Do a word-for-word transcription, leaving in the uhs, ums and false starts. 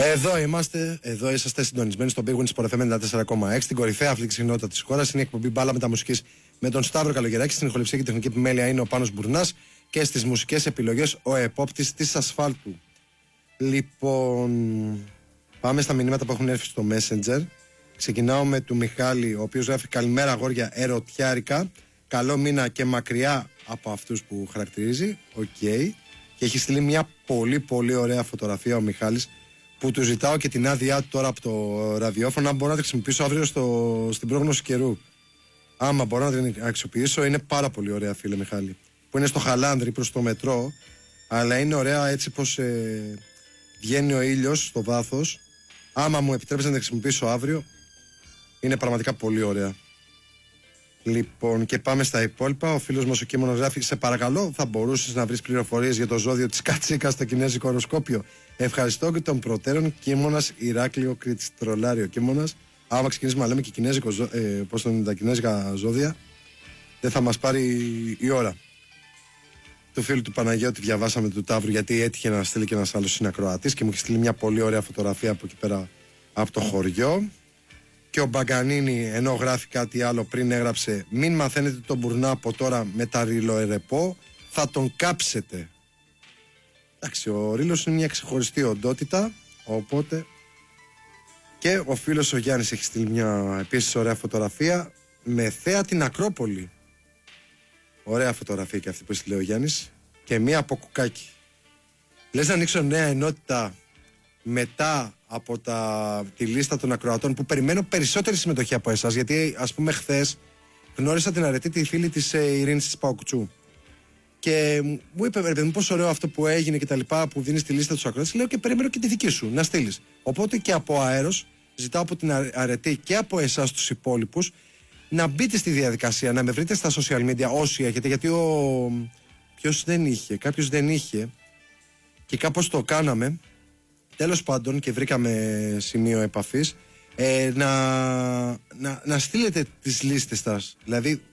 Εδώ είμαστε, εδώ είσαστε συντονισμένοι στο Big Win Sport εφ εμ ενενήντα τέσσερα κόμμα έξι, την κορυφαία αθλητική συχνότητα της χώρας. Είναι η εκπομπή Μπάλα Μεταμουσικής με τον Σταύρο Καλογεράκη. Στην ηχοληψία και τεχνική επιμέλεια είναι ο Πάνος Μπουρνάς και στις μουσικές επιλογές ο επόπτης της ασφάλτου. Λοιπόν, πάμε στα μηνύματα που έχουν έρθει στο Messenger. Ξεκινάω με του Μιχάλη, ο οποίος γράφει: καλημέρα αγόρια, ερωτιάρικα. Καλό μήνα και μακριά από αυτούς που χαρακτηρίζει. Οκ. Okay. Και έχει στείλει μια πολύ πολύ ωραία φωτογραφία ο Μιχάλης, που του ζητάω και την άδειά του τώρα από το ραδιόφωνο. Αν μπορώ να τη χρησιμοποιήσω αύριο στο, στην πρόγνωση καιρού. Άμα μπορώ να την αξιοποιήσω, είναι πάρα πολύ ωραία, φίλε Μιχάλη. Που είναι στο Χαλάνδρι προς το μετρό, αλλά είναι ωραία έτσι πως ε, βγαίνει ο ήλιος στο βάθος. Άμα μου επιτρέψει να την χρησιμοποιήσω αύριο, είναι πραγματικά πολύ ωραία. Λοιπόν, και πάμε στα υπόλοιπα. Ο φίλος μας ο Κίμωνος γράφει: σε παρακαλώ, θα μπορούσες να βρεις πληροφορίες για το ζώδιο της Κατσίκα στο κινέζικο οροσκόπιο? Ευχαριστώ και των προτέρων. Κίμωνας Ηράκλειο Κρήτης. Τρολάρι ο Κίμωνας. Άμα ξεκινήσουμε να λέμε και κινέζικο, ε, πώς είναι τα κινέζικα ζώδια, δεν θα μας πάρει η ώρα. Του φίλου του Παναγιώτη διαβάσαμε του Ταύρου, γιατί έτυχε να στείλει και ένας άλλος συνακροατής και μου έχει στείλει μια πολύ ωραία φωτογραφία από εκεί πέρα από το χωριό. Και ο Μπαγκανίνη, ενώ γράφει κάτι άλλο πριν, έγραψε: μην μαθαίνετε τον Μπουρνά από τώρα με τα ριλοερεπό, θα τον κάψετε. Εντάξει, ο Ρίλος είναι μια ξεχωριστή οντότητα, οπότε. Και ο φίλος ο Γιάννης έχει στείλει μια επίσης ωραία φωτογραφία με θέα την Ακρόπολη. Ωραία φωτογραφία και αυτή που στείλει ο Γιάννης. Και μία από κουκάκι. Λες να ανοίξω νέα ενότητα μετά από τα, τη λίστα των ακροατών που περιμένω περισσότερη συμμετοχή από εσάς, γιατί ας πούμε χθες γνώρισα την αρετή τη φίλη της ε, Ειρήνης της Παοκτσού και μου είπε: παιδί μου, πόσο ωραίο αυτό που έγινε και τα λοιπά, που δίνεις τη λίστα του ακροατές. Λέω: και περιμένω και τη δική σου να στείλεις. Οπότε και από αέρος ζητάω από την αρετή και από εσάς τους υπόλοιπους να μπείτε στη διαδικασία, να με βρείτε στα social media όσοι έχετε, γιατί ο ποιος δεν είχε, κάποιος δεν είχε και κάπως το κάναμε. Τέλος πάντων, και βρήκαμε σημείο επαφής, ε, να, να, να στείλετε τις λίστες σας. Δηλαδή